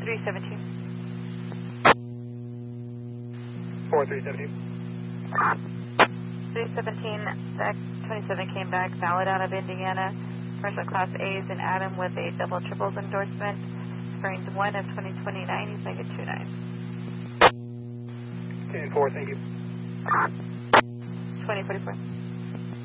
317. 4317. 317, that 27 came back, valid out of Indiana. Commercial Class A's in Adam with a double triples endorsement. Springs 1 of 2029, he's making 29. 10-4, thank you. 2044.